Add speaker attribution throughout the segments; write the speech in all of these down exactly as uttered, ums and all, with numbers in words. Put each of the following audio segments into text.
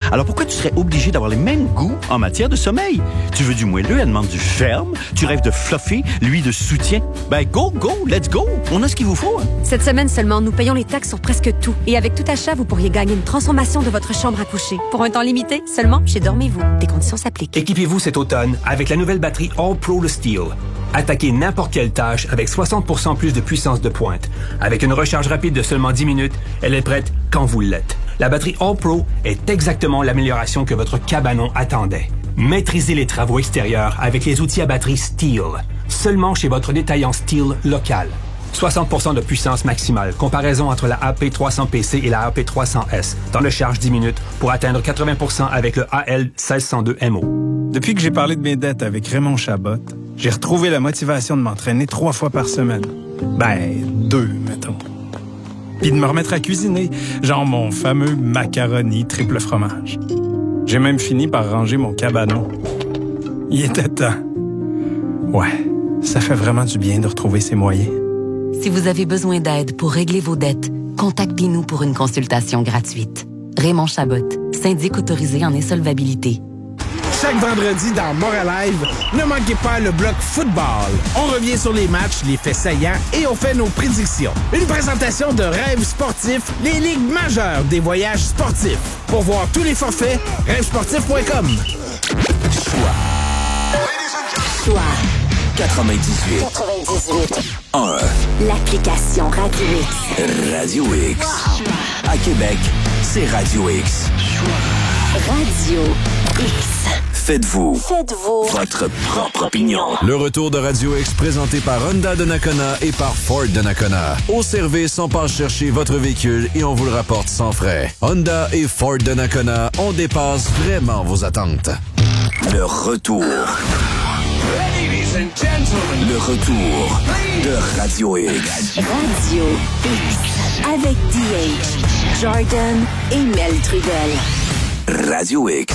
Speaker 1: Alors pourquoi tu serais obligé d'avoir les mêmes goûts en matière de sommeil? Tu veux du moelleux, elle demande du ferme. Tu rêves de fluffy, lui de soutien. Ben go, go, let's go. On a ce qu'il vous faut. Hein?
Speaker 2: Cette semaine seulement, nous payons les taxes sur presque tout. Et avec tout achat, vous pourriez gagner une transformation de votre chambre à coucher. Pour un temps limité, seulement chez Dormez-vous. Des conditions s'appliquent.
Speaker 3: Équipez-vous cet automne avec la nouvelle batterie All Pro Le Steel. Attaquez n'importe quelle tâche avec soixante pour cent plus de puissance de pointe. Avec une recharge rapide de seulement dix minutes, elle est prête quand vous l'êtes. La batterie All Pro est exactement l'amélioration que votre cabanon attendait. Maîtrisez les travaux extérieurs avec les outils à batterie Steel. Seulement chez votre détaillant Steel local. soixante pour cent de puissance maximale. Comparaison entre la A P trois cents P C et la A P trois cents S. Temps de charge dix minutes pour atteindre quatre-vingts pour cent avec le A L seize cent deux M O.
Speaker 4: Depuis que j'ai parlé de mes dettes avec Raymond Chabot, j'ai retrouvé la motivation de m'entraîner trois fois par semaine. Ben, deux, mettons. Puis de me remettre à cuisiner, genre mon fameux macaroni triple fromage. J'ai même fini par ranger mon cabanon. Il était temps. Ouais, ça fait vraiment du bien de retrouver ses moyens.
Speaker 5: Si vous avez besoin d'aide pour régler vos dettes, contactez-nous pour une consultation gratuite. Raymond Chabot, syndic autorisé en insolvabilité.
Speaker 6: Chaque vendredi dans Moralive, ne manquez pas le bloc football. On revient sur les matchs, les faits saillants et on fait nos prédictions. Une présentation de Rêves sportifs, les ligues majeures des voyages sportifs. Pour voir tous les forfaits, rêves sportifs point com.
Speaker 7: Choix.
Speaker 8: Choix.
Speaker 7: quatre-vingt-dix-huit.
Speaker 8: quatre-vingt-dix-huit.
Speaker 7: un.
Speaker 8: L'application Radio X.
Speaker 7: Radio X. Wow. À Québec, c'est Radio X.
Speaker 8: Radio X.
Speaker 7: Faites-vous.
Speaker 8: Faites-vous.
Speaker 7: Votre propre opinion.
Speaker 9: Le retour de Radio X présenté par Honda de Nakona et par Ford de Nakona. Au service, on passe chercher votre véhicule et on vous le rapporte sans frais. Honda et Ford de Nakona, on dépasse vraiment vos attentes.
Speaker 7: Le retour. Le retour de Radio X.
Speaker 8: Radio X. Avec D H, Jordan et Mel Trudel.
Speaker 7: Radio X.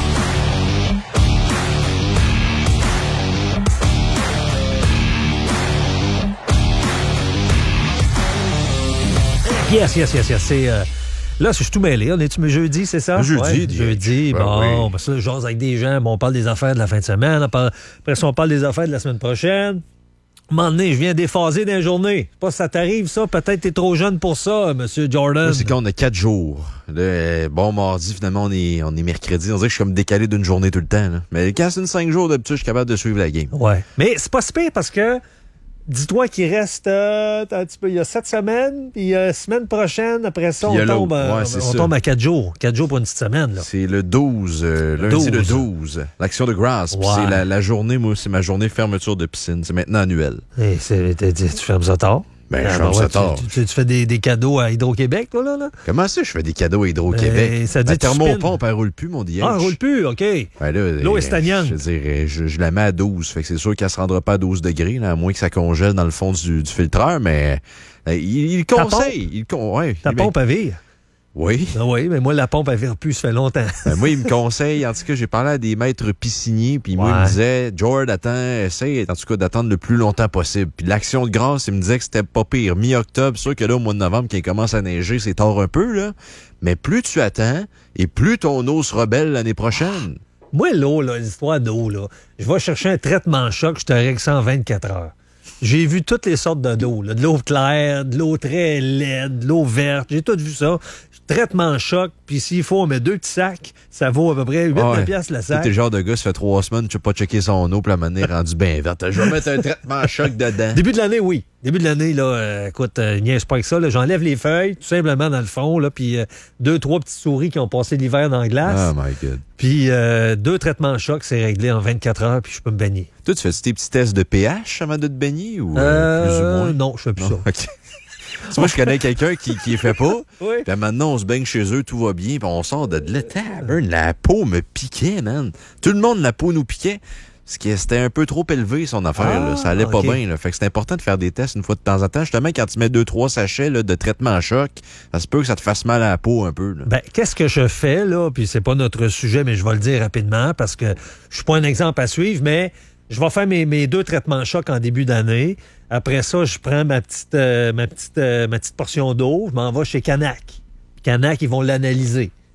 Speaker 10: Yes, yes, yes, yes. C'est, euh, là, je suis tout mêlé. On est-tu jeudi, c'est ça?
Speaker 9: Jeudi.
Speaker 10: Ouais, jeudi.
Speaker 9: Ben
Speaker 10: bon,
Speaker 9: oui.
Speaker 10: ben ça, j'ose avec des gens. Bon, on parle des affaires de la fin de semaine. On parle, après ça, on parle des affaires de la semaine prochaine. À un moment donné, je viens déphaser dans la journée. C'est pas si ça t'arrive, ça. Peut-être t'es trop jeune pour ça, Monsieur Jordan.
Speaker 9: Là, c'est quand on a quatre jours. Là, bon, mardi, finalement, on est, on est mercredi. On dirait que je suis comme décalé d'une journée tout le temps. Là. Mais quand c'est une cinq jours, d'habitude, je suis capable de suivre la game.
Speaker 10: Ouais. Mais c'est pas si pire parce que dis-toi qu'il reste euh, un petit peu, il y a sept semaines, puis la euh, semaine prochaine, après ça, on, tombe, euh,
Speaker 9: ouais,
Speaker 10: on tombe à quatre jours. Quatre jours pour une petite semaine. Là.
Speaker 9: C'est le douze, euh, lundi douze. Le douze. L'action de grâce. Puis ouais. C'est la, la journée, moi, c'est ma journée de fermeture de piscine. C'est maintenant annuel.
Speaker 10: Et c'est, tu fermes ça tard?
Speaker 9: Ben,
Speaker 10: ah,
Speaker 9: je ferme
Speaker 10: ben,
Speaker 9: ça
Speaker 10: ouais,
Speaker 9: tard.
Speaker 10: Tu, tu, tu fais des, des cadeaux à Hydro-Québec, toi, là? là?
Speaker 9: Comment ça, je fais des cadeaux à Hydro-Québec?
Speaker 10: Ben, ça dit
Speaker 9: la thermopompe, elle roule plus, mon dieu.
Speaker 10: Ah, elle roule plus, OK.
Speaker 9: Ben là,
Speaker 10: l'eau est stagnante.
Speaker 9: Je veux dire, je, je la mets à douze. Fait que c'est sûr qu'elle se rendra pas à douze degrés, là, à moins que ça congèle dans le fond du, du filtreur, mais euh, il, il conseille. Il, ouais,
Speaker 10: Ta
Speaker 9: il,
Speaker 10: pompe
Speaker 9: ben,
Speaker 10: à vire.
Speaker 9: Oui.
Speaker 10: Ah oui, mais moi, la pompe, elle vire plus, ça fait longtemps.
Speaker 9: Ben, moi, il me conseille, en tout cas, j'ai parlé à des maîtres pisciniers, puis moi, ouais. il me disait, George, attends, essaye, en tout cas, d'attendre le plus longtemps possible. Puis l'action de grâce, il me disait que c'était pas pire. Mi-octobre, sûr que là, au mois de novembre, quand il commence à neiger, c'est tard un peu, là. Mais plus tu attends, et plus ton eau sera belle l'année prochaine.
Speaker 10: Moi, l'eau, là, l'histoire d'eau, là, je vais chercher un traitement choc, je te règle ça en vingt-quatre heures. J'ai vu toutes les sortes de d'eau, là. De l'eau claire, de l'eau très laide, de l'eau verte. J'ai tout vu ça. Traitement choc, puis s'il faut, on met deux petits sacs. Ça vaut à peu près huit
Speaker 9: ouais.
Speaker 10: piastres le sac.
Speaker 9: T'es le genre de gars, ça fait trois semaines, tu peux pas checker son eau, puis la manière rendue bien verte. Je vais mettre un traitement choc dedans.
Speaker 10: Début de l'année, oui. Début de l'année, là, euh, écoute, euh, niaise pas avec ça. Là, j'enlève les feuilles, tout simplement dans le fond, là, puis euh, deux, trois petites souris qui ont passé l'hiver dans la glace.
Speaker 9: Oh my God.
Speaker 10: Puis euh, deux traitements choc, c'est réglé en vingt-quatre heures, puis je peux me baigner.
Speaker 9: Toi, tu fais tes petits tests de pH avant de te baigner, ou euh,
Speaker 10: euh,
Speaker 9: plus ou moins?
Speaker 10: Non, je fais plus non. ça.
Speaker 9: Okay. Moi, je connais quelqu'un qui qui fait pas.
Speaker 10: Oui.
Speaker 9: Puis maintenant, on se baigne chez eux, tout va bien, puis on sort de l'état. La peau me piquait, man. Tout le monde, la peau nous piquait. C'était un peu trop élevé, son affaire. Ah, là. Ça allait okay. pas bien. Là. Fait que c'est important de faire des tests une fois de temps en temps. Justement, quand tu mets deux, trois sachets là, de traitement à choc, ça se peut que ça te fasse mal à la peau un peu. Là.
Speaker 10: Ben, qu'est-ce que je fais, là? Puis c'est pas notre sujet, mais je vais le dire rapidement parce que je suis pas un exemple à suivre, mais je vais faire mes, mes deux traitements choc en début d'année. Après ça, je prends ma petite, euh, ma petite, euh, ma petite portion d'eau. Je m'en vais chez Canac. Canac, ils vont l'analyser.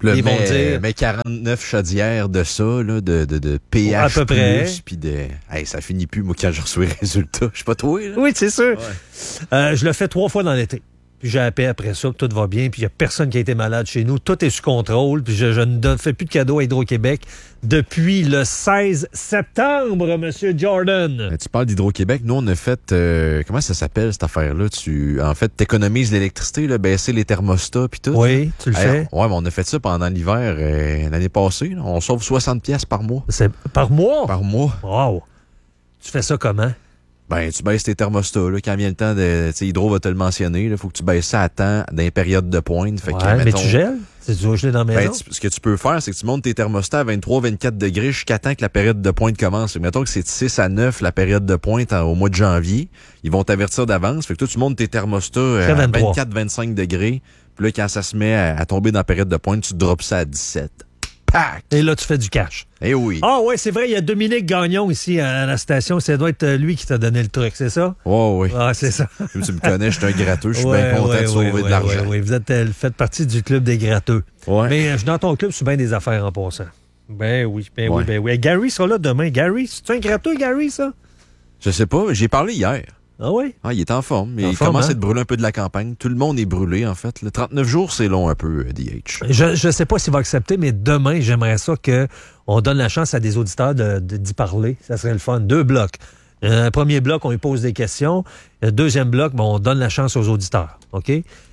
Speaker 9: Là,
Speaker 10: ils vont
Speaker 9: mais,
Speaker 10: dire...
Speaker 9: mais quarante-neuf chaudières de ça, là, de, de, de pH
Speaker 10: à peu près.
Speaker 9: Puis de... Hey, ça finit plus, moi, quand je reçois les résultats. Je sais pas toi, là.
Speaker 10: Oui, c'est sûr.
Speaker 9: Ouais.
Speaker 10: Euh, je le fais trois fois dans l'été. Puis j'ai appelé après ça, que tout va bien, puis il n'y a personne qui a été malade chez nous. Tout est sous contrôle, puis je, je ne donne, fais plus de cadeaux à Hydro-Québec depuis le seize septembre, Monsieur Jordan.
Speaker 9: Mais tu parles d'Hydro-Québec. Nous, on a fait... Euh, comment ça s'appelle, cette affaire-là? Tu, en fait, t'économises l'électricité, là, baisser les thermostats, puis tout.
Speaker 10: Oui, tu le
Speaker 9: Hey,
Speaker 10: fais.
Speaker 9: Ouais, mais on a fait ça pendant l'hiver euh, l'année passée. Là. On sauve soixante piastres par mois.
Speaker 10: C'est par mois?
Speaker 9: Par mois.
Speaker 10: Wow. Tu fais ça comment?
Speaker 9: Ben, tu baisses tes thermostats, là. Quand vient le temps de... Tu sais, Hydro va te le mentionner, il faut que tu baisses ça à temps dans les périodes de pointe. Fait
Speaker 10: Ouais,
Speaker 9: que,
Speaker 10: mais
Speaker 9: mettons,
Speaker 10: tu gèles? C'est du gelé dans la
Speaker 9: ben,
Speaker 10: maison?
Speaker 9: tu, ce que tu peux faire, c'est que tu montes tes thermostats à vingt-trois vingt-quatre degrés jusqu'à temps que la période de pointe commence. Mettons que c'est de six à neuf la période de pointe en, au mois de janvier. Ils vont t'avertir d'avance. Fait que toi, tu montes tes thermostats à vingt-quatre vingt-cinq degrés. Puis là, quand ça se met à, à tomber dans la période de pointe, tu drops ça à dix-sept. Pac!
Speaker 10: Et là, tu fais du cash.
Speaker 9: Eh oui.
Speaker 10: Ah ouais, c'est vrai, il y a Dominique Gagnon ici à la station. Ça doit être lui qui t'a donné le truc, c'est ça?
Speaker 9: Oh, oui.
Speaker 10: Ah, c'est ça.
Speaker 9: Tu me connais, je suis un gratteux. Je suis
Speaker 10: ouais,
Speaker 9: bien content
Speaker 10: ouais,
Speaker 9: de sauver
Speaker 10: ouais,
Speaker 9: de l'argent.
Speaker 10: Oui, ouais, vous êtes, euh, faites partie du club des gratteux.
Speaker 9: Ouais.
Speaker 10: Mais euh, je suis dans ton club, c'est bien des affaires en passant. Ben oui, ben
Speaker 9: Ouais.
Speaker 10: oui, ben oui. Gary sera là demain. Gary, c'est un gratteux, Gary, ça?
Speaker 9: Je sais pas, j'ai parlé hier.
Speaker 10: Ah oui?
Speaker 9: Ah, il est en forme. Mais
Speaker 10: En
Speaker 9: il
Speaker 10: forme,
Speaker 9: commence
Speaker 10: hein?
Speaker 9: à être brûlé un peu de la campagne. Tout le monde est brûlé, en fait. Le trente-neuf jours, c'est long un peu, D H.
Speaker 10: Je ne sais pas s'il va accepter, mais demain, j'aimerais ça qu'on donne la chance à des auditeurs de, de- d'y parler. Ça serait le fun. Deux blocs. Un premier bloc, on lui pose des questions. Le deuxième bloc, ben, on donne la chance aux auditeurs. OK?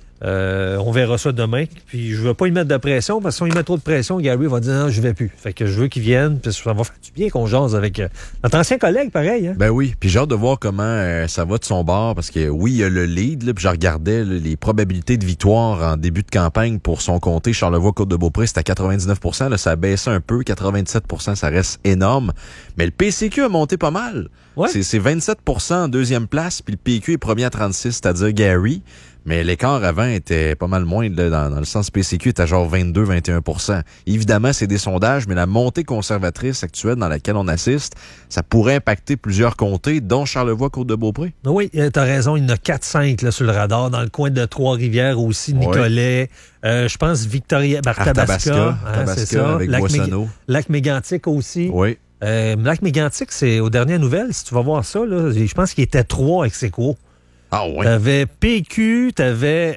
Speaker 10: Euh, on verra ça demain. Puis je veux pas y mettre de pression, parce que si on y met trop de pression, Gary va dire non, je vais plus. Fait que je veux qu'il vienne, puis ça va faire du bien qu'on jase avec euh, notre ancien collègue, pareil. Hein?
Speaker 9: Ben oui, puis j'ai hâte de voir comment euh, ça va de son bord, parce que oui, il y a le lead, là, puis je regardais là, les probabilités de victoire en début de campagne pour son comté Charlevoix-Côte-de-Beaupré, c'était à quatre-vingt-dix-neuf pour cent, là, ça a baissé un peu, quatre-vingt-dix-sept pour cent, ça reste énorme, mais le P C Q a monté pas mal.
Speaker 10: Ouais.
Speaker 9: C'est, c'est vingt-sept pour cent en deuxième place, puis le P Q est premier à trente-six, c'est-à-dire Gary. Mais l'écart avant était pas mal moins, là, dans, dans le sens P C Q était genre vingt-deux à vingt et un pour cent. Évidemment, c'est des sondages, mais la montée conservatrice actuelle dans laquelle on assiste, ça pourrait impacter plusieurs comtés, dont Charlevoix-Côte-de-Beaupré.
Speaker 10: Oui, tu as raison, il y en a quatre cinq là, sur le radar, dans le coin de Trois-Rivières aussi, Nicolet, euh, je pense Victoria, ben, Arthabasca,
Speaker 9: Arthabasca,
Speaker 10: hein,
Speaker 9: Arthabasca
Speaker 10: c'est ça.
Speaker 9: avec
Speaker 10: Lac,
Speaker 9: Boissonneau.
Speaker 10: Még- Lac Mégantic aussi.
Speaker 9: Oui.
Speaker 10: Euh, Lac Mégantic, c'est aux dernières nouvelles, si tu vas voir ça, là, je pense qu'il était trois ex aequo.
Speaker 9: Ah oui.
Speaker 10: T'avais P Q, t'avais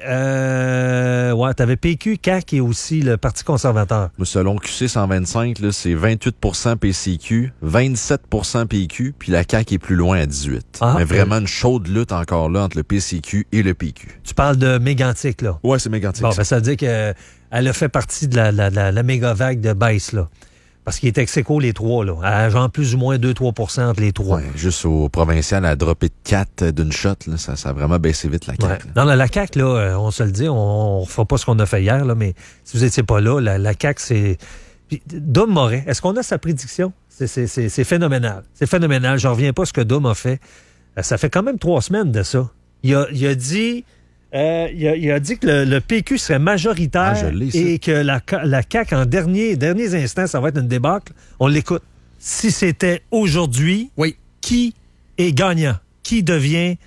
Speaker 10: euh, ouais, t'avais P Q, C A Q et aussi le Parti conservateur.
Speaker 9: Selon Q C cent vingt-cinq, là, c'est vingt-huit pour cent P C Q, vingt-sept pour cent P Q, puis la C A Q est plus loin à dix-huit.
Speaker 10: Ah,
Speaker 9: Mais
Speaker 10: ok.
Speaker 9: vraiment une chaude lutte encore là entre le P C Q et le P Q.
Speaker 10: Tu parles de Mégantic, là.
Speaker 9: Ouais, c'est mégantique.
Speaker 10: Bon, ben, ça veut dire qu'elle a fait partie de la, la, la, la méga vague de baisse, là. Parce qu'il était ex aequo les trois, là. À genre plus ou moins deux à trois pour cent entre les trois.
Speaker 9: Ouais, juste au provincial, elle a droppé de quatre d'une shot. Là, ça, ça a vraiment baissé vite, la C A Q.
Speaker 10: Ouais. Non, la, la C A Q, là, euh, on se le dit, on ne fera pas ce qu'on a fait hier, là, mais si vous n'étiez pas là, la, la C A Q, c'est... Puis, Dom Moret, est-ce qu'on a sa prédiction? C'est, c'est, c'est, c'est phénoménal. C'est phénoménal. Je reviens pas à ce que Dom a fait. Euh, ça fait quand même trois semaines de ça. Il a, il a dit... Euh, il, a, il a dit que le, le P Q serait majoritaire
Speaker 9: Ah, je l'ai, ça.
Speaker 10: et que la, la C A Q, en dernier, derniers instants, ça va être une débâcle. On l'écoute. Si c'était aujourd'hui,
Speaker 6: Oui.
Speaker 10: qui est gagnant? Qui devient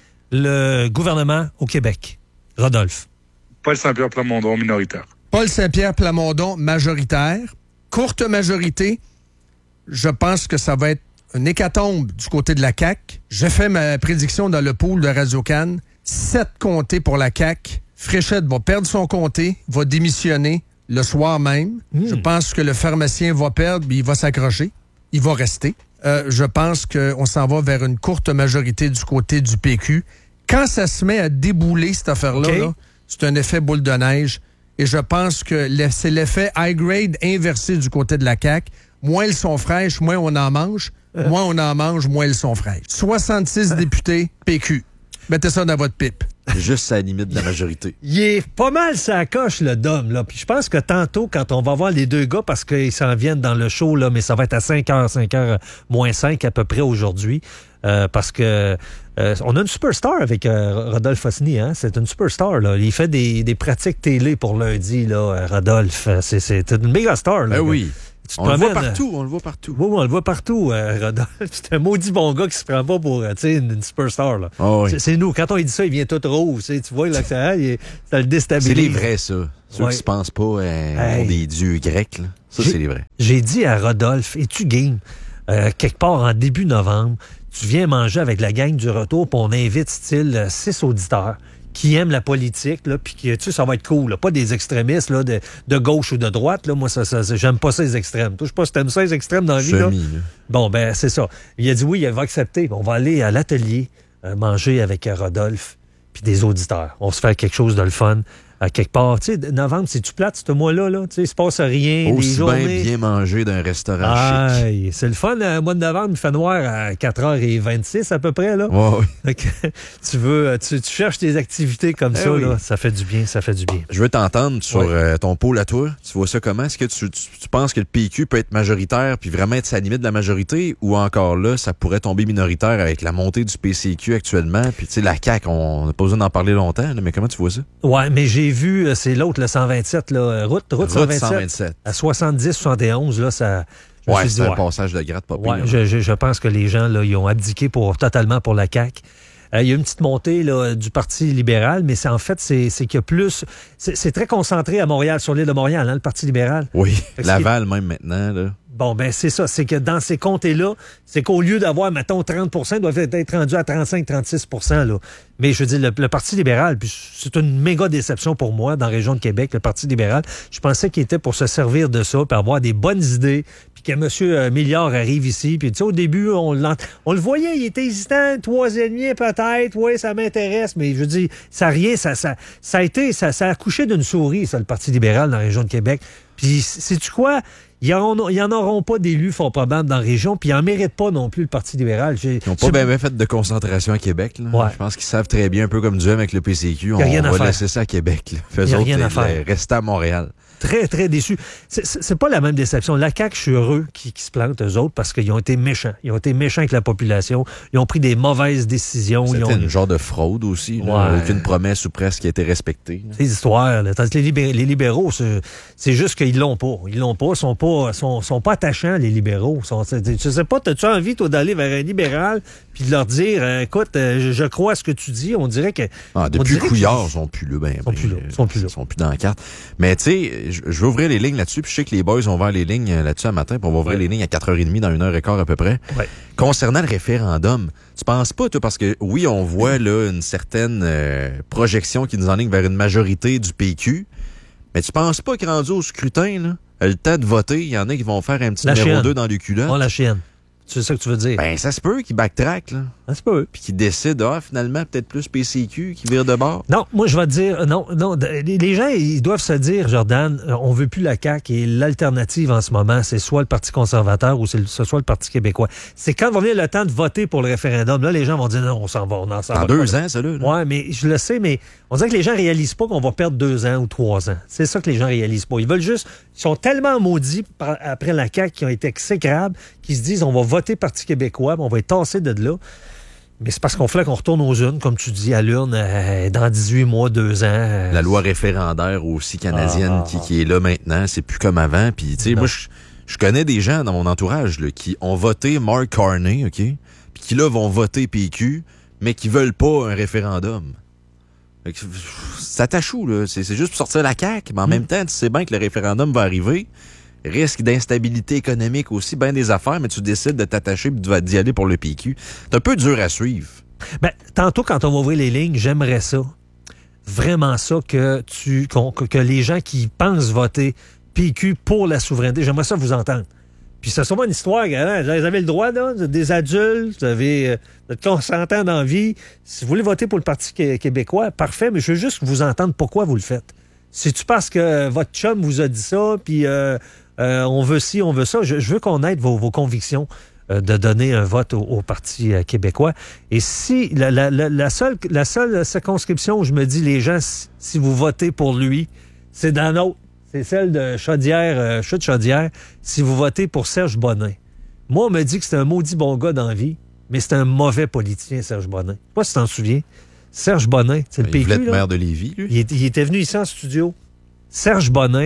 Speaker 10: le gouvernement au Québec? Rodolphe.
Speaker 11: Paul Saint-Pierre Plamondon, minoritaire.
Speaker 6: Paul Saint-Pierre Plamondon, majoritaire. Courte majorité. Je pense que ça va être une hécatombe du côté de la C A Q. J'ai fait ma prédiction dans le pool de Radio-Can. Sept comtés pour la C A Q. Fréchette va perdre son comté, va démissionner le soir même.
Speaker 10: Mm.
Speaker 6: Je pense que le pharmacien va perdre, mais il va s'accrocher. Il va rester. Euh, je pense qu'on s'en va vers une courte majorité du côté du P Q. Quand ça se met à débouler, cette affaire-là,
Speaker 10: OK.
Speaker 6: là, c'est un effet boule de neige. Et je pense que le- c'est l'effet high grade inversé du côté de la C A Q. Moins elles sont fraîches, moins on en mange. Moins on en mange, moins elles sont fraîches. soixante-six députés P Q. Mettez ça dans votre pipe.
Speaker 9: Juste à la limite de la majorité.
Speaker 10: Il est pas mal sa coche, le Dom, là. Puis je pense que tantôt, quand on va voir les deux gars, parce qu'ils s'en viennent dans le show, là, mais ça va être à cinq heures, cinq heures moins cinq à peu près aujourd'hui. Euh, parce que euh, on a une superstar avec euh, Rodolphe Fosny, hein? C'est une superstar, là. Il fait des, des pratiques télé pour lundi, là, euh, Rodolphe. C'est, c'est une méga star, là.
Speaker 9: Ben oui.
Speaker 10: Tu te
Speaker 9: on le voit
Speaker 10: promènes,
Speaker 9: partout, on le voit partout.
Speaker 10: Oui, on le voit partout, euh, Rodolphe. C'est un maudit bon gars qui se prend pas pour, euh, tu sais, une, une superstar, là.
Speaker 9: Oh, oui.
Speaker 10: c'est, c'est nous. Quand on lui dit ça, il vient tout rose. Tu vois, là, que ça, il est, ça le déstabilise.
Speaker 9: C'est les vrais, ça. Ceux
Speaker 10: ouais.
Speaker 9: qui se pensent pas euh,
Speaker 10: hey.
Speaker 9: ont des dieux grecs, là. Ça,
Speaker 10: J'ai,
Speaker 9: c'est les vrais.
Speaker 10: J'ai dit à Rodolphe, es-tu game? Euh, quelque part en début novembre, tu viens manger avec la gang du retour, puis on invite, style, euh, six auditeurs qui aiment la politique, là, puis qui, tu sais, ça va être cool, là, pas des extrémistes là, de, de gauche ou de droite. Là. Moi, ça, ça, j'aime pas ça, les extrêmes. Toi, je sais pas si t'aimes ça, les extrêmes dans la vie. Là.
Speaker 9: Semi, là.
Speaker 10: Bon, ben, c'est ça. Il a dit oui, il va accepter. On va aller à l'atelier euh, manger avec euh, Rodolphe puis des auditeurs. On se fait quelque chose de le fun. À quelque part. Tu sais, novembre, c'est-tu plate, ce mois-là? Là? Tu sais, il se passe rien.
Speaker 9: Aussi
Speaker 10: les journées...
Speaker 9: bien bien manger d'un restaurant
Speaker 10: Aïe,
Speaker 9: chic.
Speaker 10: C'est le fun. Le mois de novembre, il fait noir à quatre heures vingt-six à peu près. Là.
Speaker 9: Ouais, oui.
Speaker 10: tu, veux, tu, tu cherches des activités comme eh ça. Oui. Là, ça fait du bien, ça fait du bien.
Speaker 9: Je veux t'entendre sur ouais. euh, ton pôle à toi. Tu vois ça comment? Est-ce que tu, tu, tu penses que le P Q peut être majoritaire puis vraiment être sa limite de la majorité ou encore là, ça pourrait tomber minoritaire avec la montée du P C Q actuellement? Puis tu sais, la C A Q, on n'a pas besoin d'en parler longtemps, là, mais comment tu vois ça?
Speaker 10: Ouais, mais j'ai vu, c'est là le cent vingt-sept, là, route, route, route cent vingt-sept,
Speaker 9: cent vingt-sept.
Speaker 10: À soixante-dix soixante et onze, là, ça...
Speaker 9: Ouais, c'est un ouais. passage de gratte pas pire.
Speaker 10: Ouais, je, je, je pense que les gens, là, ils ont abdiqué pour, totalement pour la C A Q. Euh, il y a une petite montée là, du Parti libéral, mais c'est en fait, c'est, c'est qu'il y a plus... C'est, c'est très concentré à Montréal, sur l'île de Montréal, hein, le Parti libéral.
Speaker 9: Oui, Laval même maintenant, là.
Speaker 10: Bon, ben c'est ça. C'est que dans ces comtés-là, c'est qu'au lieu d'avoir, mettons, trente pour cent, ils doivent être rendus à trente-cinq à trente-six pour cent. Là. Mais je veux dire, le, le Parti libéral, puis c'est une méga déception pour moi dans la région de Québec, le Parti libéral. Je pensais qu'il était pour se servir de ça, puis avoir des bonnes idées, puis que M. Milliard arrive ici. Puis tu sais, au début, on, on le voyait, il était hésitant, trois et demi peut-être, oui, ça m'intéresse, mais je veux dire, ça a rien, ça, ça, ça a été, ça, ça a accouché d'une souris, ça, le Parti libéral dans la région de Québec. Puis, sais-tu quoi? Ils n'en auront pas d'élus fort probable dans la région, puis ils n'en méritent pas non plus, le Parti libéral. J'ai,
Speaker 9: ils n'ont pas bien, bien fait de concentration à Québec. Là.
Speaker 10: Ouais.
Speaker 9: Je pense qu'ils savent très bien, un peu comme du avec le P C Q, on,
Speaker 10: on
Speaker 9: va
Speaker 10: faire.
Speaker 9: laisser ça à Québec. Fais autres,
Speaker 10: rien à faire.
Speaker 9: Rester à Montréal.
Speaker 10: Très, très déçu. C'est, c'est pas la même déception. La C A Q, je suis heureux qu'ils, qu'ils se plantent, eux autres, parce qu'ils ont été méchants. Ils ont été méchants avec la population. Ils ont pris des mauvaises décisions.
Speaker 9: C'était
Speaker 10: ils ont...
Speaker 9: une genre de fraude aussi. Là, ouais. Aucune promesse ou presque qui a été respectée.
Speaker 10: C'est l'histoire. Là. Les, libéraux, les libéraux, c'est, c'est juste qu'ils l'ont pas. Ils l'ont pas. Ils sont pas, sont, sont pas attachants, les libéraux. Sont, tu sais pas, as-tu envie, toi, d'aller vers un libéral puis de leur dire, euh, écoute, euh, je, je crois à ce que tu dis. On dirait que...
Speaker 9: Ah, depuis Couillard, ils sont plus là. Ben,
Speaker 10: ils sont plus là. Ils sont plus là.
Speaker 9: Ils sont plus dans la carte. Mais tu sais, je, je veux ouvrir les lignes là-dessus, puis je sais que les boys ont ouvert les lignes là-dessus un matin, puis on va ouvrir ouais. les lignes à quatre heures trente dans une heure et quart à peu près.
Speaker 10: Ouais.
Speaker 9: Concernant le référendum, tu penses pas, toi, parce que oui, on voit là une certaine euh, projection qui nous enligne vers une majorité du P Q, mais tu penses pas que rendu au scrutin, là, le temps de voter, il y en a qui vont faire un petit
Speaker 10: la
Speaker 9: numéro
Speaker 10: chienne.
Speaker 9: deux dans les culottes?
Speaker 10: On la chienne. C'est ça que tu veux dire?
Speaker 9: Ben, ça se peut qu'ils backtrack, là.
Speaker 10: Ça se peut.
Speaker 9: Puis qu'ils décident, ah, finalement, peut-être plus P C Q qui vire de bord.
Speaker 10: Non, moi, je vais te dire, non, non, les gens, ils doivent se dire, Jordan, on veut plus la C A Q et l'alternative en ce moment, c'est soit le Parti conservateur ou c'est ce soit le Parti québécois. C'est quand va venir le temps de voter pour le référendum, là, les gens vont dire, non, on s'en va, on en s'en va.
Speaker 9: En deux ans, ça, là.
Speaker 10: Ouais, mais je le sais, mais on dirait que les gens réalisent pas qu'on va perdre deux ans ou trois ans. C'est ça que les gens réalisent pas. Ils veulent juste, ils sont tellement maudits par, après la C A Q qui ont été exécrables qu'ils se disent, on va voter Parti québécois, on va être tassé de là. Mais c'est parce qu'on fait qu'on retourne aux urnes, comme tu dis, à l'urne, euh, dans dix-huit mois, deux ans. Euh...
Speaker 9: La loi référendaire aussi canadienne ah, qui, qui est là maintenant, c'est plus comme avant. Puis, tu sais, moi, je, je connais des gens dans mon entourage là, qui ont voté Mark Carney, OK? Puis qui, là, vont voter P Q, mais qui veulent pas un référendum. Ça t'achoue, là. C'est, c'est juste pour sortir la C A Q, mais en mm. même temps, tu sais bien que le référendum va arriver. Risque d'instabilité économique aussi, bien des affaires, mais tu décides de t'attacher et d'y aller pour le P Q. C'est un peu dur à suivre.
Speaker 10: Ben, tantôt, quand on va ouvrir les lignes, j'aimerais ça, vraiment ça, que, tu, que, que les gens qui pensent voter P Q pour la souveraineté, j'aimerais ça vous entendre. Puis c'est sûrement une histoire, hein? Vous avez le droit, là, des adultes, vous avez euh, votre consentant dans la vie. Si vous voulez voter pour le Parti québécois, parfait, mais je veux juste vous entendre pourquoi vous le faites. C'est-tu parce que votre chum vous a dit ça, puis euh, euh, on veut ci, on veut ça? Je, je veux qu'on aide vos, vos convictions euh, de donner un vote au, au Parti euh, québécois. Et si la, la, la, la, seule, la seule circonscription où je me dis, les gens, si, si vous votez pour lui, c'est dans notre. C'est celle de Chaudière, euh, Chute-Chaudière, si vous votez pour Serge Bonnin. Moi, on me dit que c'est un maudit bon gars dans la vie, mais c'est un mauvais politicien, Serge Bonnin. Je sais pas si tu t'en souviens. Serge Bonnin, c'est le P Q.
Speaker 9: Il voulait être
Speaker 10: là.
Speaker 9: maire de Lévis, lui.
Speaker 10: Il, il était venu ici en studio. Serge Bonnin,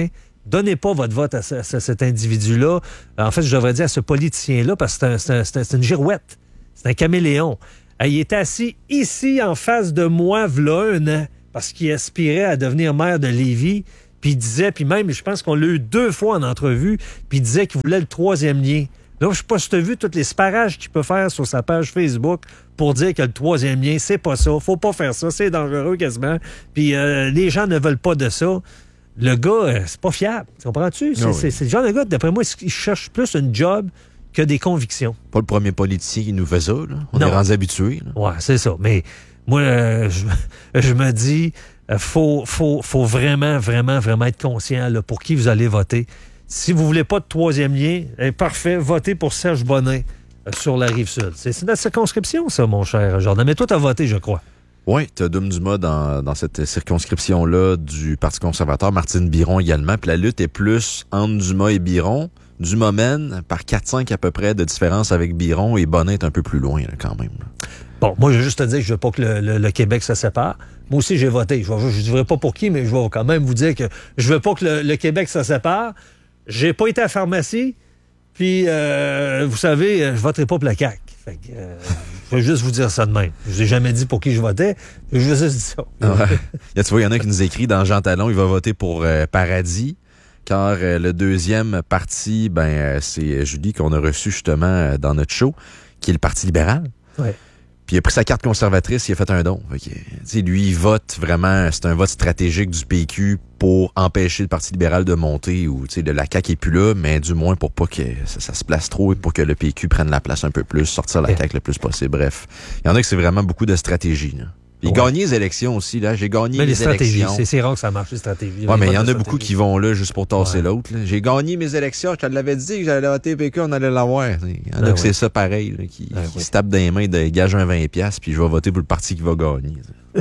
Speaker 10: Donnez pas votre vote à, ce, à cet individu-là. En fait, je devrais dire à ce politicien-là, parce que c'est, un, c'est, un, c'est une girouette. C'est un caméléon. Il était assis ici, en face de moi, v'là un an, parce qu'il aspirait à devenir maire de Lévis. Puis il disait, puis même, je pense qu'on l'a eu deux fois en entrevue, puis il disait qu'il voulait le troisième lien. Là, je sais pas si tu as vu tous les sparages qu'il peut faire sur sa page Facebook pour dire que le troisième lien, c'est pas ça, faut pas faire ça, c'est dangereux quasiment. Puis euh, les gens ne veulent pas de ça. Le gars, euh, c'est pas fiable. Comprends-tu? C'est, oh oui. c'est, c'est le genre de gars, d'après moi, il cherche plus une job que des convictions.
Speaker 9: Pas le premier politicien qui nous fait ça, là. On non. est rendu habitués.
Speaker 10: Ouais, c'est ça. Mais moi, euh, je, je me dis, il euh, faut, faut, faut vraiment, vraiment, vraiment être conscient là, pour qui vous allez voter. Si vous voulez pas de troisième lien, eh, parfait, votez pour Serge Bonin euh, sur la Rive-Sud. C'est, c'est notre circonscription, ça, mon cher Jordan. Mais toi, t'as voté, je crois.
Speaker 9: Oui, tu as Dom Dumas dans, dans cette circonscription-là du Parti conservateur, Martine Biron également. Puis la lutte est plus entre Dumas et Biron. Dumas mène par quatre cinq à peu près de différence avec Biron et Bonin est un peu plus loin là, quand même.
Speaker 10: Bon, moi, je veux juste te dire que je veux pas que le, le, le Québec se sépare. Moi aussi, j'ai voté. Je ne dirai pas pour qui, mais je vais quand même vous dire que je veux pas que le, le Québec se sépare. J'ai pas été à la pharmacie, puis euh, vous savez, je voterai pas pour la C A Q. Fait que, euh, je veux juste vous dire ça de même. Je vous ai jamais dit pour qui je votais. Je veux juste dire ça.
Speaker 9: Ouais. Là, tu vois, il y en a qui nous écrit dans Jean Talon, il va voter pour euh, Paradis. Car euh, le deuxième parti, ben euh, c'est Julie qu'on a reçu justement euh, dans notre show, qui est le Parti libéral.
Speaker 10: Ouais.
Speaker 9: Puis il a pris sa carte conservatrice, il a fait un don. Fait que, lui, il vote vraiment, c'est un vote stratégique du P Q pour empêcher le Parti libéral de monter, ou de la C A Q est plus là, mais du moins pour pas que ça, ça se place trop et pour que le P Q prenne la place un peu plus, sortir la C A Q le plus possible. Bref, il y en a que c'est vraiment beaucoup de stratégie. Là. Il ouais. gagné les élections aussi, là. J'ai gagné
Speaker 10: mais
Speaker 9: les,
Speaker 10: les stratégies,
Speaker 9: élections.
Speaker 10: C'est, c'est rare que ça marche, les stratégies.
Speaker 9: Ouais, mais il y en a beaucoup qui vont là juste pour tasser ouais. l'autre. Là. J'ai gagné mes élections. Je te l'avais dit que j'allais voter P Q, on allait l'avoir. Il y en a ah, que ouais. c'est ça pareil, là, qui, ah, qui ouais. se tapent dans les mains de gage un vingt piastres, puis je vais voter pour le parti qui va gagner.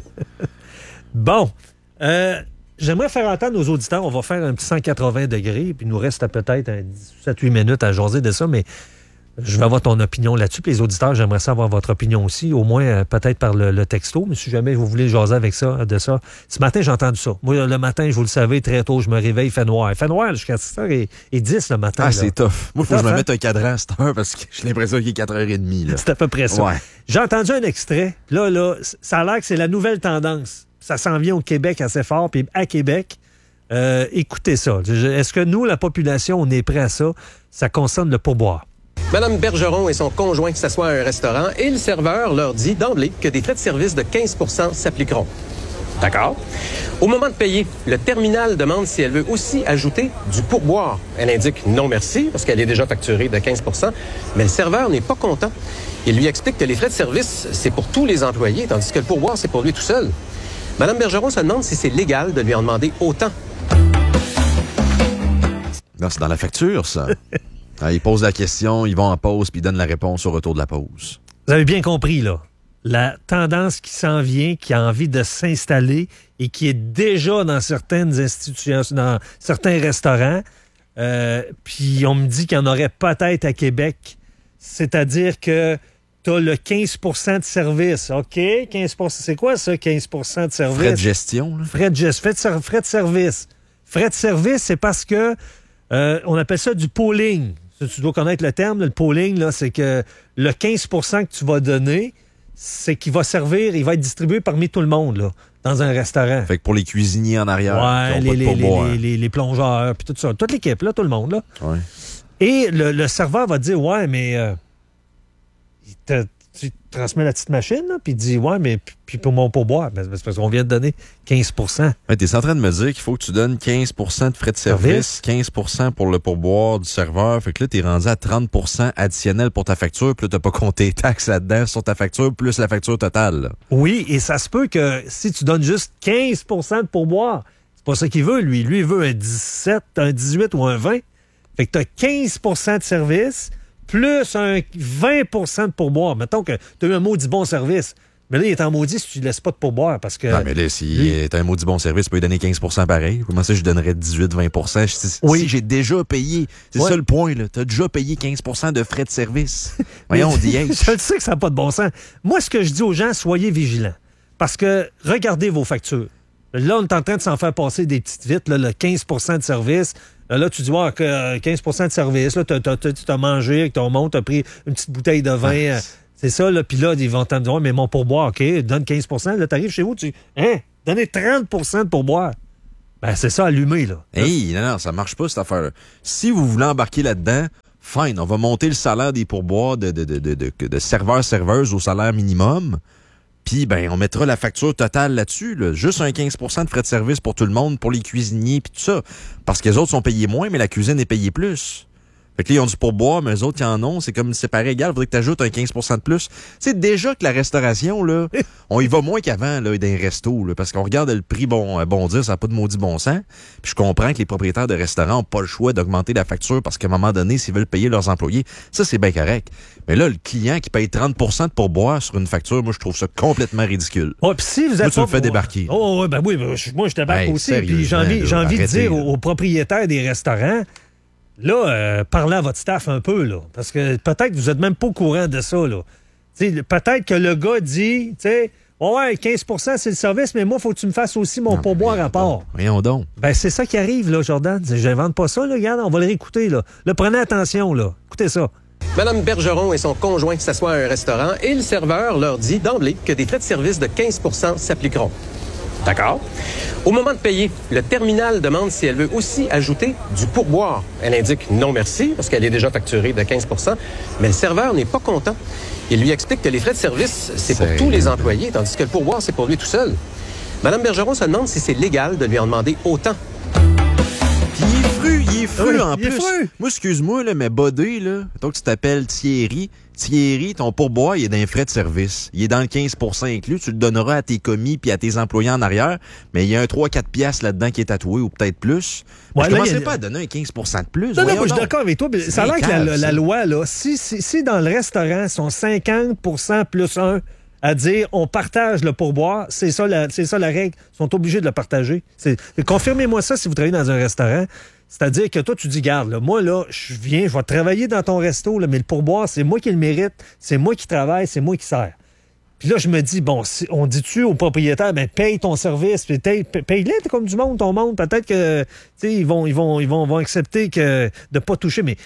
Speaker 10: Bon. Euh, j'aimerais faire entendre aux auditeurs, on va faire un petit cent quatre-vingts degrés, puis il nous reste peut-être un sept huit minutes à jaser de ça, mais je vais avoir ton opinion là-dessus. Puis les auditeurs, j'aimerais savoir votre opinion aussi, au moins euh, peut-être par le, le texto. Mais si jamais vous voulez jaser avec ça, de ça. Ce matin, j'ai entendu ça. Moi, le matin, vous le savez, très tôt, je me réveille, il fait noir. Il fait noir jusqu'à six heures dix le matin.
Speaker 9: Ah,
Speaker 10: là.
Speaker 9: C'est tough. Moi, il faut que je me
Speaker 10: hein?
Speaker 9: mette un cadran à cette heure parce que j'ai l'impression qu'il est quatre heures trente. Là.
Speaker 10: C'est à peu près ça.
Speaker 9: Ouais.
Speaker 10: J'ai entendu un extrait. Là, là, ça a l'air que c'est la nouvelle tendance. Ça s'en vient au Québec assez fort. Puis à Québec, euh, écoutez ça. Est-ce que nous, la population, on est prêt à ça? Ça concerne le pourboire.
Speaker 12: Madame Bergeron et son conjoint s'assoient à un restaurant et le serveur leur dit d'emblée que des frais de service de quinze pour cent s'appliqueront. D'accord. Au moment de payer, le terminal demande si elle veut aussi ajouter du pourboire. Elle indique non merci parce qu'elle est déjà facturée de quinze pour cent, mais le serveur n'est pas content. Il lui explique que les frais de service, c'est pour tous les employés, tandis que le pourboire, c'est pour lui tout seul. Madame Bergeron se demande si c'est légal de lui en demander autant.
Speaker 9: Non, c'est dans la facture, ça. Ah, ils posent la question, ils vont en pause, puis ils donnent la réponse au retour de la pause.
Speaker 10: Vous avez bien compris, là. La tendance qui s'en vient, qui a envie de s'installer et qui est déjà dans certaines institutions, dans certains restaurants. Euh, puis on me dit qu'il y en aurait peut-être à Québec. C'est-à-dire que tu as le quinze pour cent de service. OK, quinze pour cent. C'est quoi ça, quinze pour cent de service?
Speaker 9: Frais de gestion. Là.
Speaker 10: Frais de gestion. Frais de, frais de service. Frais de service, c'est parce que euh, on appelle ça du pooling. Tu dois connaître le terme, le pooling, là, c'est que le quinze pour cent que tu vas donner, c'est qu'il va servir, il va être distribué parmi tout le monde, là, dans un restaurant.
Speaker 9: Fait que pour les cuisiniers en arrière,
Speaker 10: ouais,
Speaker 9: qui ont
Speaker 10: les,
Speaker 9: pas de
Speaker 10: les,
Speaker 9: pourboire.
Speaker 10: les, les, les plongeurs, puis tout ça. Toute l'équipe, là, tout le monde, là.
Speaker 9: Ouais.
Speaker 10: Et le, le serveur va te dire, ouais, mais euh, il te, tu transmets la petite machine, là, puis il dit, ouais, mais puis pour mon pourboire, ben, c'est parce qu'on vient de donner quinze pour cent.
Speaker 9: Ouais, t'es en train de me dire qu'il faut que tu donnes quinze pour cent de frais de service, service, quinze pour cent pour le pourboire du serveur. Fait que là, t'es rendu à trente pour cent additionnel pour ta facture, puis là, t'as pas compté les taxes là-dedans sur ta facture, plus la facture totale. Là.
Speaker 10: Oui, et ça se peut que si tu donnes juste quinze pour cent de pourboire, c'est pas ça qu'il veut, lui. Lui, il veut un dix-sept, un dix-huit ou un vingt. Fait que t'as quinze pour cent de service, plus un vingt pour cent de pourboire. Mettons que tu as eu un maudit bon service. Mais là, il est en maudit si tu ne laisses pas de pourboire parce que...
Speaker 9: Non, mais là, si lui... est un maudit bon service, tu peux lui donner quinze pour cent pareil. Comment ça, je donnerais dix-huit à vingt pour cent? Si,
Speaker 10: oui.
Speaker 9: si j'ai déjà payé, c'est ouais. ça le point, là. Tu as déjà payé quinze pour cent de frais de service. Voyons, on dit...
Speaker 10: Je le sais que ça n'a pas de bon sens. Moi, ce que je dis aux gens, soyez vigilants. Parce que regardez vos factures. Là, on est en train de s'en faire passer des petites vites. Là, le quinze pour cent de service, Là, là tu dis, ouais, que quinze pour cent de service, là, tu as mangé avec ton monde, tu as pris une petite bouteille de vin. Ah, c'est ça, là. Puis là, ils vont te dire, ouais, mais mon pourboire, OK, donne quinze pour cent. Là, tu arrives chez vous, tu dis, hein, donnez trente pour cent de pourboire. Ben, c'est ça, allumé, là.
Speaker 9: Hey, non, non, ça marche pas, cette affaire. Si vous voulez embarquer là-dedans, fine, on va monter le salaire des pourboires de, de, de, de, de, de serveurs-serveuses au salaire minimum. Puis, ben, on mettra la facture totale là-dessus. Là. Juste un quinze pour cent de frais de service pour tout le monde, pour les cuisiniers, puis tout ça. Parce que les autres sont payés moins, mais la cuisine est payée plus. Fait que là, ils ont du pourboire, mais eux autres, ils en ont. C'est comme séparé égal. Il faudrait que tu ajoutes un quinze pour cent de plus. C'est déjà que la restauration, là, on y va moins qu'avant, là, d'un resto, là, parce qu'on regarde le prix bon, bon dire, ça n'a pas de maudit bon sens. Puis je comprends que les propriétaires de restaurants n'ont pas le choix d'augmenter la facture parce qu'à un moment donné, s'ils veulent payer leurs employés, ça, c'est bien correct. Mais là, le client qui paye trente pour cent de pourboire sur une facture, moi, je trouve ça complètement ridicule.
Speaker 10: Oh, puis si vous êtes
Speaker 9: moi, tu
Speaker 10: pas
Speaker 9: me fais pour... débarquer.
Speaker 10: Oh, oui, ben oui, ben, moi, je débarque hey, aussi. Puis j'ai envie, j'ai envie de dire aux, aux propriétaires des restaurants, là, euh, parlez à votre staff un peu, là. Parce que peut-être que vous n'êtes même pas au courant de ça, là. T'sais, peut-être que le gars dit, tu sais, ouais, quinze pour cent c'est le service, mais moi, il faut que tu me fasses aussi mon non, pourboire à part.
Speaker 9: Voyons donc.
Speaker 10: Ben, c'est ça qui arrive, là, Jordan. J'invente pas ça, là, regarde, on va le réécouter, là. Là, prenez attention, là. Écoutez ça.
Speaker 12: Madame Bergeron et son conjoint s'assoient à un restaurant et le serveur leur dit d'emblée que des frais de service de quinze pour cent s'appliqueront. D'accord. Au moment de payer, le terminal demande si elle veut aussi ajouter du pourboire. Elle indique non merci, parce qu'elle est déjà facturée de quinze pour cent, mais le serveur n'est pas content. Il lui explique que les frais de service, c'est pour tous les employés, tandis que le pourboire, c'est pour lui tout seul. Madame Bergeron se demande si c'est légal de lui en demander autant.
Speaker 9: Puis il est fru, il est fru
Speaker 10: oui,
Speaker 9: en
Speaker 10: il est
Speaker 9: plus.
Speaker 10: Fru.
Speaker 9: Moi, excuse-moi, là, mais Bodé, là, mettons que tu t'appelles Thierry. Thierry, ton pourboire, il est dans les frais de service. Il est dans le quinze pour cent inclus. Tu le donneras à tes commis puis à tes employés en arrière. Mais il y a un trois à quatre piastres là-dedans qui est tatoué ou peut-être plus. Ouais, je ne commencerai a... pas à donner un quinze pour cent de plus.
Speaker 10: Non, non, moi, je suis d'accord avec toi. Mais ça a l'air que la, la, la loi, là, si, si, si dans le restaurant, sont cinquante pour cent plus un à dire on partage le pourboire, c'est ça la, c'est ça la règle. Ils sont obligés de le partager. C'est... Confirmez-moi ça si vous travaillez dans un restaurant. C'est-à-dire que toi, tu dis, garde, là, moi, là, je viens, je vais travailler dans ton resto, là, mais le pourboire, c'est moi qui le mérite, c'est moi qui travaille, c'est moi qui sers. Puis là, je me dis, bon, si, on dit-tu au propriétaire, ben, paye ton service, puis paye, paye-le comme du monde, ton monde. Peut-être que, tu sais, ils vont, ils vont, ils vont, vont accepter que, de ne pas toucher. Mais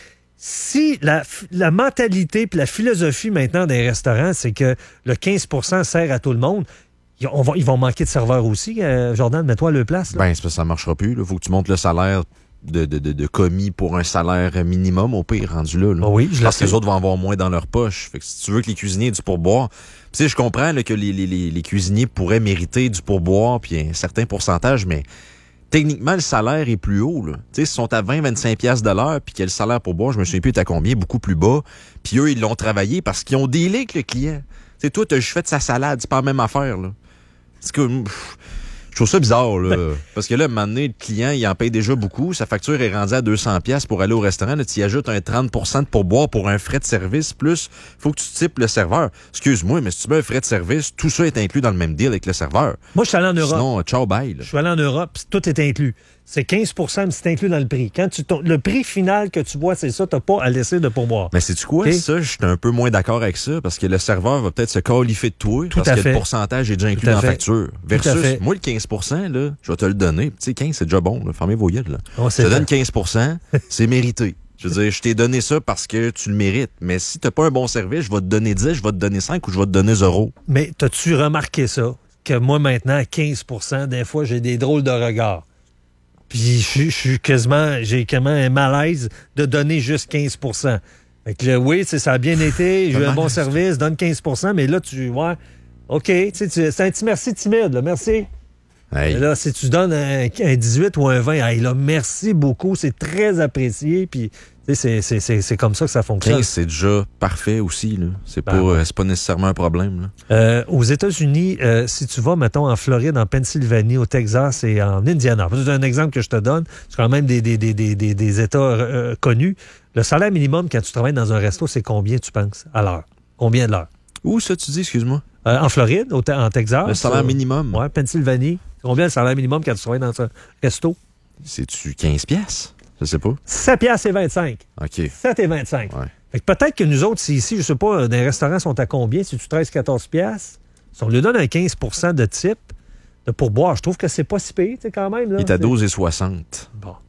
Speaker 10: si la, la mentalité puis la philosophie maintenant des restaurants, c'est que le quinze pour cent sert à tout le monde, on va, ils vont manquer de serveurs aussi. Euh, Jordan, mets-toi à leur place. Là.
Speaker 9: Ben, c'est parce que ça ne marchera plus. Il faut que tu montes le salaire De, de, de, de commis pour un salaire minimum, au pire, rendu là. là.
Speaker 10: Oh oui, je
Speaker 9: Parce que les autres vont avoir moins dans leur poche. Fait que si tu veux que les cuisiniers aient du pourboire, tu sais, je comprends là, que les, les, les cuisiniers pourraient mériter du pourboire puis un certain pourcentage, mais techniquement, le salaire est plus haut. Tu sais, s'ils sont à vingt à vingt-cinq piastres de l'heure puis que le salaire pourboire, je me souviens plus, est à combien, beaucoup plus bas. Puis eux, ils l'ont travaillé parce qu'ils ont dealé avec le client. Tu sais, toi, t'as juste fait sa salade, c'est pas la même affaire, là. C'est que... Pff, je trouve ça bizarre, là. Ben, parce que là, à un moment donné, le client, il en paye déjà beaucoup. Sa facture est rendue à deux cents piastres pour aller au restaurant. Là, tu y ajoutes un trente pour cent de pourboire pour un frais de service. Plus, faut que tu types le serveur. Excuse-moi, mais si tu mets un frais de service, tout ça est inclus dans le même deal avec le serveur.
Speaker 10: Moi, je suis allé en Europe.
Speaker 9: Sinon, ciao, bye. Là.
Speaker 10: Je suis allé en Europe, tout est inclus. C'est quinze pour cent, mais c'est inclus dans le prix. Quand tu le prix final que tu vois, c'est ça, t'as pas à laisser de pourboire.
Speaker 9: Mais sais-tu quoi? Okay? Ça, je suis un peu moins d'accord avec ça, parce que le serveur va peut-être se qualifier de toi,
Speaker 10: Tout
Speaker 9: parce
Speaker 10: à
Speaker 9: que
Speaker 10: fait.
Speaker 9: le pourcentage est déjà inclus dans la facture. Versus, moi, le quinze pour cent, là, je vais te le donner. Tu sais, quinze, c'est déjà bon, là. Fermez vos gueules, là.
Speaker 10: Oh,
Speaker 9: je te donne quinze pour cent, c'est mérité. Je veux dire, je t'ai donné ça parce que tu le mérites. Mais si t'as pas un bon service, je vais te donner dix, je vais te donner cinq ou je vais te donner zéro.
Speaker 10: Mais t'as-tu remarqué ça? Que moi, maintenant, à quinze pour cent, des fois, j'ai des drôles de regards. Puis je suis quasiment, j'ai quasiment un malaise de donner juste quinze pour cent. Fait que là, oui, ça a bien été, j'ai eu un bon service, donne quinze pour cent, mais là, tu ouais, OK, c'est un petit merci timide, là, merci. Hey. Là, si tu donnes un, un dix-huit ou un vingt, hey, là, merci beaucoup, c'est très apprécié, puis c'est, c'est, c'est, c'est comme ça que ça fonctionne.
Speaker 9: quinze, c'est déjà parfait aussi, là. C'est ben, pas, ouais. euh, c'est pas nécessairement un problème, là.
Speaker 10: Euh, aux États-Unis, euh, si tu vas, mettons, en Floride, en Pennsylvanie, au Texas et en Indiana, c'est un exemple que je te donne, c'est quand même des, des, des, des, des, des États euh, connus. Le salaire minimum, quand tu travailles dans un resto, c'est combien, tu penses, à l'heure? Combien de l'heure?
Speaker 9: Où ça, tu dis, excuse-moi?
Speaker 10: Euh, en Floride, au, en Texas.
Speaker 9: Le salaire
Speaker 10: euh,
Speaker 9: minimum?
Speaker 10: Oui, Pennsylvanie. Combien le salaire minimum quand tu travailles dans un resto?
Speaker 9: C'est-tu quinze piastres? Je sais pas.
Speaker 10: sept piastres et vingt-cinq.
Speaker 9: OK.
Speaker 10: sept et vingt-cinq.
Speaker 9: Ouais.
Speaker 10: Fait que peut-être que nous autres, si ici, je sais pas, dans les restaurants sont à combien? Si tu treize à quatorze piastres, si on lui donne un quinze pour cent de type de pourboire, je trouve que c'est pas si pire, tu sais, quand même. Là,
Speaker 9: il est à douze et soixante.
Speaker 10: Bon.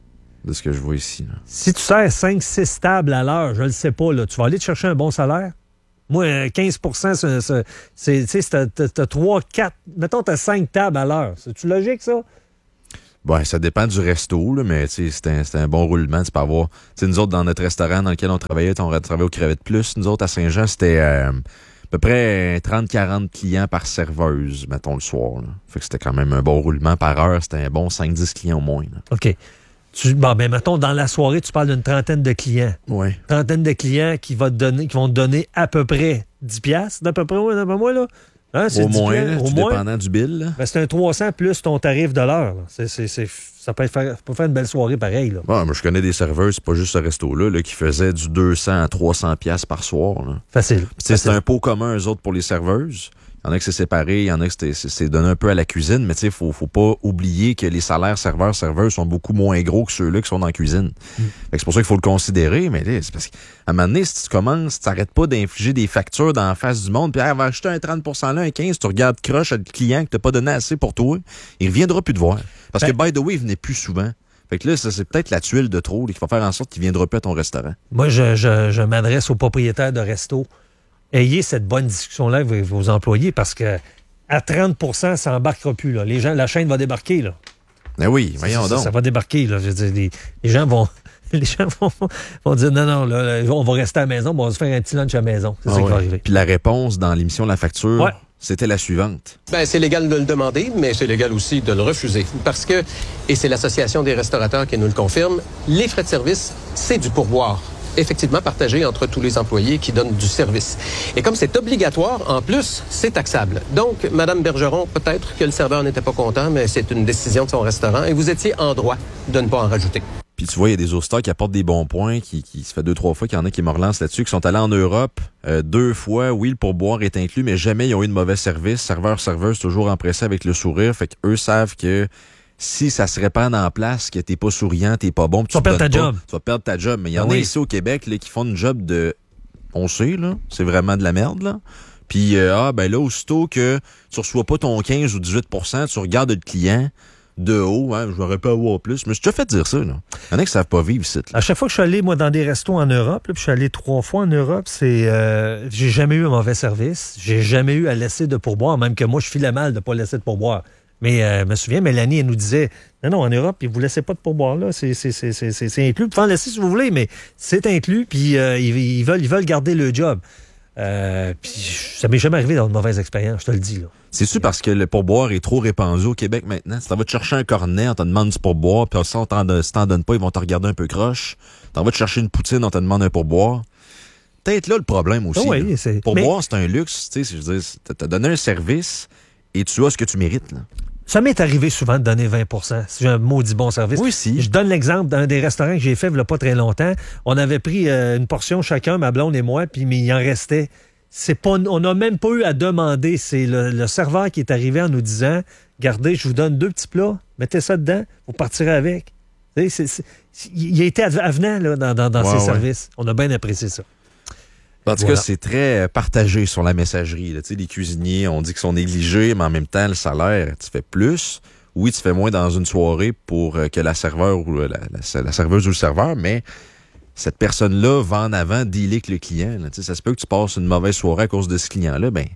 Speaker 9: de ce que je vois ici. Là.
Speaker 10: Si tu sers cinq six tables à l'heure, je le sais pas, là, tu vas aller te chercher un bon salaire? Moi, quinze pour cent, c'est, c'est, c'est, tu sais, t'as, t'as trois, quatre, mettons, t'as cinq tables à l'heure. C'est-tu logique, ça?
Speaker 9: Bon, ça dépend du resto, là, mais c'est un, c'est un bon roulement. Tu peux avoir. T'sais, nous autres, dans notre restaurant dans lequel on travaillait, on travaillait au Crevettes Plus. Nous autres, à Saint-Jean, c'était euh, à peu près trente à quarante clients par serveuse, mettons, le soir. Là. Fait que c'était quand même un bon roulement par heure. C'était un bon cinq dix clients au moins. Là.
Speaker 10: OK. Tu, bon, ben, mettons, dans la soirée, tu parles d'une trentaine de clients.
Speaker 9: Oui.
Speaker 10: Trentaine de clients qui, va te donner, qui vont te donner à peu près dix piastres, d'à peu près, ouais, d'après moi, là. Hein, c'est
Speaker 9: au moins,
Speaker 10: piastres,
Speaker 9: là,
Speaker 10: au
Speaker 9: tout
Speaker 10: moins.
Speaker 9: dépendant du bill. Là.
Speaker 10: Ben, c'est un trois cents plus ton tarif de l'heure. C'est, c'est, c'est, ça peut faire, peut faire une belle soirée pareil. Là.
Speaker 9: Bon, moi, je connais des serveurs, c'est pas juste ce resto-là, là, qui faisaient du deux cents à trois cents piastres par soir. Là.
Speaker 10: Facile.
Speaker 9: Facile. C'est un pot commun, eux autres, pour les serveuses. Il y en a que c'est séparé, il y en a que c'est, c'est, c'est donné un peu à la cuisine, mais tu sais, faut, faut pas oublier que les salaires serveurs-serveuses sont beaucoup moins gros que ceux-là qui sont dans la cuisine. Mm. Fait que c'est pour ça qu'il faut le considérer, mais là, c'est parce qu'à un moment donné, si tu commences, tu t'arrêtes pas d'infliger des factures dans la face du monde, puis elle va acheter un trente pour cent là, un quinze pour cent, tu regardes croche à le client que t'as pas donné assez pour toi, il reviendra plus te voir. Parce ben, que, by the way, il venait plus souvent. Fait que là, ça, c'est peut-être la tuile de trop là, qui va faire en sorte qu'il viendra plus à ton restaurant.
Speaker 10: Moi, je, je, je m'adresse aux propriétaires de resto. Ayez cette bonne discussion-là avec vos employés parce que à trente pour cent, ça n'embarquera plus. Là. Les gens, la chaîne va débarquer. Là.
Speaker 9: Ben oui, voyons
Speaker 10: ça,
Speaker 9: donc.
Speaker 10: Ça, ça va débarquer. Là. Je veux dire, les, les gens vont... Les gens vont, vont dire non, non, là, on va rester à la maison, on va se faire un petit lunch à la maison. C'est ah ça
Speaker 9: ouais.
Speaker 10: qui va arriver.
Speaker 9: Puis la réponse dans l'émission de la facture, ouais. c'était la suivante.
Speaker 12: Ben, c'est légal de le demander, mais c'est légal aussi de le refuser. Parce que, et c'est l'Association des restaurateurs qui nous le confirme, les frais de service, c'est du pourboire. Effectivement partagé entre tous les employés qui donnent du service. Et comme c'est obligatoire, en plus, c'est taxable. Donc, Mme Bergeron, peut-être que le serveur n'était pas content, mais c'est une décision de son restaurant et vous étiez en droit de ne pas en rajouter.
Speaker 9: Puis tu vois, il y a des austars qui apportent des bons points, qui, qui se fait deux, trois fois qu'il y en a qui me relancent là-dessus, qui sont allés en Europe euh, deux fois. Oui, le pourboire est inclus, mais jamais ils ont eu de mauvais service. Serveur, serveuse, toujours empressé avec le sourire. Fait qu'eux savent que si ça se répand en place, que t'es pas souriant, t'es pas bon, tu,
Speaker 10: tu vas perdre ta
Speaker 9: pas,
Speaker 10: job.
Speaker 9: Tu vas perdre ta job. Mais il y en ah, a oui. ici au Québec là, qui font une job de... On sait, là, c'est vraiment de la merde, là. Puis, euh, ah, ben là, aussitôt que tu reçois pas ton quinze ou dix-huit pour cent, tu regardes le client de haut, hein, j'aurais pas avoir plus. Mais je t'ai fait dire ça, là. Il y en a qui savent pas vivre ici.
Speaker 10: À chaque fois que je suis allé, moi, dans des restos en Europe, là, puis je suis allé trois fois en Europe, c'est euh, j'ai jamais eu un mauvais service. J'ai jamais eu à laisser de pourboire, même que moi, je filais mal de pas laisser de pourboire. Mais euh, je me souviens, Mélanie, elle nous disait, non, non, en Europe, ils vous laissez pas de pourboire, là, c'est, c'est, c'est, c'est, c'est inclus. Vous pouvez en laisser si vous voulez, mais c'est inclus, puis euh, ils, ils, veulent, ils veulent garder le job. Euh, puis ça m'est jamais arrivé d'avoir une mauvaise expérience, je te le dis, là.
Speaker 9: C'est-tu parce que le pourboire est trop répandu au Québec maintenant? Si t'en vas te chercher un cornet, on te demande du pourboire, puis si on t'en, si t'en donne pas, ils vont te regarder un peu croche. T'en vas te chercher une poutine, on te demande un pourboire. Peut-être là le problème aussi.
Speaker 10: Oh oui, c'est...
Speaker 9: Pourboire,
Speaker 10: mais...
Speaker 9: c'est un luxe, tu sais, je veux dire, t'as donné un service et tu as ce que tu mérites, là.
Speaker 10: Ça m'est arrivé souvent de donner vingt pour cent si j'ai un maudit bon service.
Speaker 9: Oui, si.
Speaker 10: Je donne l'exemple d'un des restaurants que j'ai fait il n'y a pas très longtemps. On avait pris euh, une portion chacun, ma blonde et moi, puis mais il en restait. C'est pas, on n'a même pas eu à demander. C'est le, le serveur qui est arrivé en nous disant « Gardez, je vous donne deux petits plats, mettez ça dedans, vous partirez avec. » c'est, c'est, il a été avenant là, dans, dans, dans ouais, ses ouais. services. On a bien apprécié ça.
Speaker 9: En tout voilà. cas, c'est très partagé sur la messagerie. Là. Tu sais, les cuisiniers, on dit qu'ils sont négligés, mais en même temps, le salaire, tu fais plus. Oui, tu fais moins dans une soirée pour que la serveur ou la, la, la serveuse ou le serveur, mais cette personne-là va en avant dealer avec le client. Là. Tu sais, ça se peut que tu passes une mauvaise soirée à cause de ce client-là, ben,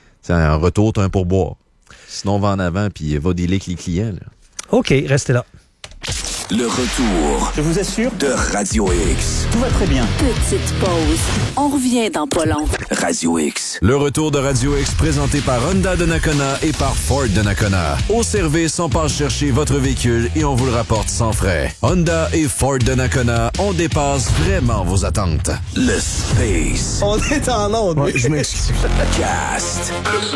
Speaker 9: en retour, tu as un pourboire. Sinon, va en avant puis va dealer avec les clients. Là.
Speaker 10: OK, restez là.
Speaker 7: Le retour,
Speaker 13: je vous assure,
Speaker 7: de Radio X.
Speaker 13: Tout va très bien.
Speaker 8: Petite pause. On revient dans pas long.
Speaker 7: Radio X.
Speaker 9: Le retour de Radio X présenté par Honda de Nakona et par Ford de Nakona. Au service, on passe chercher votre véhicule et on vous le rapporte sans frais. Honda et Ford de Nakona, on dépasse vraiment vos attentes.
Speaker 7: Le Space.
Speaker 13: On est en onde.
Speaker 7: Ouais, je m'excuse. Cast.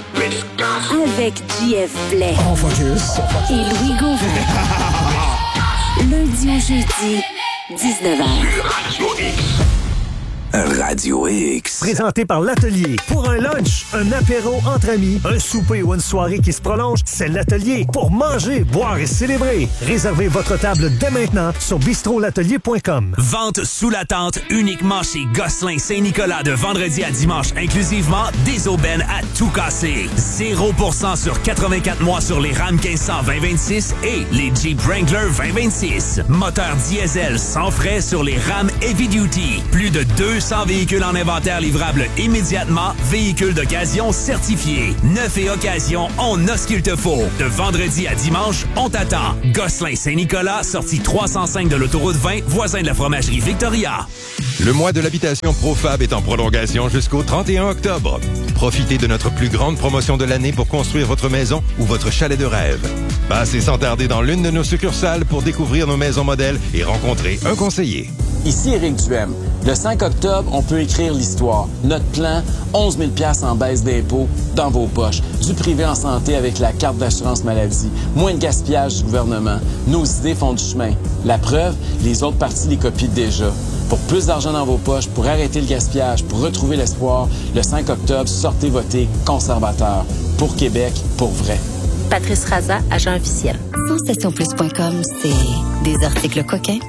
Speaker 8: Avec J F Blais.
Speaker 13: On focus.
Speaker 8: Et Louis Gauvin. Lundi au jeudi, dix-neuf heures.
Speaker 7: Radio
Speaker 13: Radio X.
Speaker 14: Présenté par l'Atelier. Pour un lunch, un apéro entre amis, un souper ou une soirée qui se prolonge, c'est l'Atelier. Pour manger, boire et célébrer. Réservez votre table dès maintenant sur bistrot l'atelier point com.
Speaker 15: Vente sous la tente uniquement chez Gosselin Saint-Nicolas de vendredi à dimanche inclusivement. Des aubaines à tout casser. zéro pour cent sur quatre-vingt-quatre mois sur les Ram quinze cents vingt vingt-six et les Jeep Wrangler vingt vingt-six. Moteur diesel sans frais sur les Ram Heavy Duty. Plus de deux cents véhicules en inventaire livrables immédiatement. Véhicules d'occasion certifiés. Neuf et occasion, on a ce qu'il te faut. De vendredi à dimanche, on t'attend. Gosselin Saint-Nicolas, sortie trois cent cinq de l'autoroute vingt, voisin de la fromagerie Victoria.
Speaker 16: Le mois de l'habitation Profab est en prolongation jusqu'au trente et un octobre. Profitez de notre plus grande promotion de l'année pour construire votre maison ou votre chalet de rêve. Passez sans tarder dans l'une de nos succursales pour découvrir nos maisons modèles et rencontrer un conseiller.
Speaker 17: Ici Éric Duhem. Le cinq octobre, on peut écrire l'histoire. Notre plan, onze mille dollars en baisse d'impôts dans vos poches. Du privé en santé avec la carte d'assurance maladie. Moins de gaspillage du gouvernement. Nos idées font du chemin. La preuve, les autres partis les copient déjà. Pour plus d'argent dans vos poches, pour arrêter le gaspillage, pour retrouver l'espoir, le cinq octobre, sortez voter conservateur. Pour Québec, pour vrai.
Speaker 18: Patrice Raza, agent officiel.
Speaker 19: sensation plus point com, c'est des articles coquins,